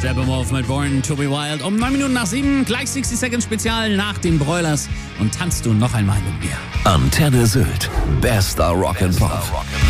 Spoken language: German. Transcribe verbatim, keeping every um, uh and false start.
Steppenwolf mit Born to be Wild. Um neun Minuten nach sieben, gleich sechzig Seconds Spezial nach den Broilers. Und tanzt du noch einmal mit mir. Antenne Sylt. Bester Rock'n'Pop.